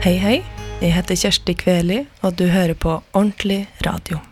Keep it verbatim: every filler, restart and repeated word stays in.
Hei, hei. Jeg heter Kjersti Kveli, og du hører på Ordentlig Radio.